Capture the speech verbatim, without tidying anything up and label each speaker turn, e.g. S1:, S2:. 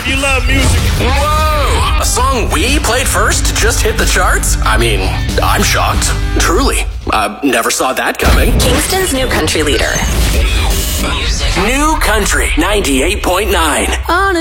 S1: if you love music.
S2: Whoa! A song we played first just hit the charts? I mean, I'm shocked. Truly. I never saw that coming.
S3: Kingston's new country leader.
S2: New Country ninety-eight point nine.
S3: On a